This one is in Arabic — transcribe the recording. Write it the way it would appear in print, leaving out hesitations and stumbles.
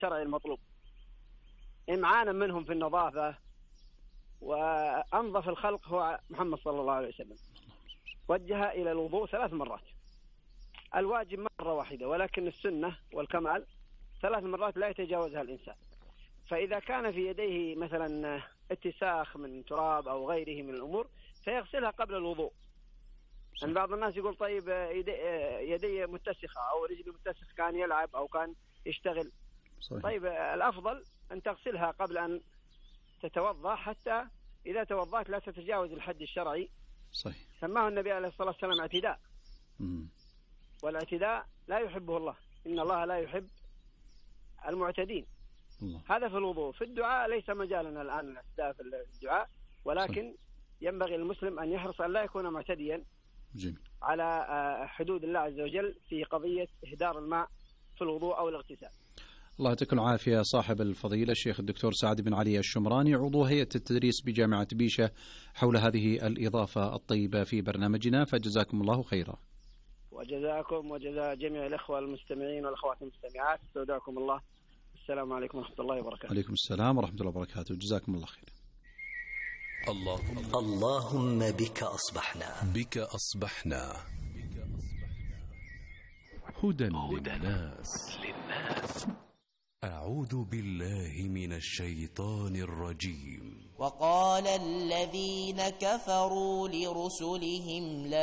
الشرعي المطلوب، إمعانا منهم في النظافة. وأنظف الخلق هو محمد صلى الله عليه وسلم، وجه إلى الوضوء 3 مرات، الواجب مرة واحدة، ولكن السنة والكمال 3 مرات لا يتجاوزها الإنسان. فإذا كان في يديه مثلا اتساخ من تراب أو غيره من الأمور فيغسلها قبل الوضوء. يعني بعض الناس يقول طيب يدي متسخة أو رجلي متسخ، كان يلعب أو كان يشتغل. صحيح. طيب الأفضل أن تغسلها قبل أن تتوضأ، حتى إذا توضأت لا تتجاوز الحد الشرعي. صحيح. سماه النبي عليه الصلاة والسلام اعتداء، والاعتداء لا يحبه الله، إن الله لا يحب المعتدين. الله. هذا في الوضوء. في الدعاء ليس مجالنا الآن الاعتداء في الدعاء، ولكن صحيح. ينبغي المسلم أن يحرص أن لا يكون معتديا جميل. على حدود الله عز وجل في قضية إهدار الماء في الوضوء أو الاغتسال. الله يعطيكم العافية. صاحب الفضيلة الشيخ الدكتور سعد بن علي الشمراني، عضو هيئة التدريس بجامعة بيشة، حول هذه الإضافة الطيبة في برنامجنا، فجزاكم الله خيرا. وجزاكم وجزاء جميع الإخوة المستمعين والأخوات المستمعات، استودعكم الله. السلام عليكم ورحمة الله وبركاته. عليكم السلام ورحمة الله وبركاته. جزاكم الله خير. اللهم بك أصبحنا، بك أصبحنا هدى للناس. أعوذ بالله من الشيطان الرجيم. وقال الذين كفروا لرسلهم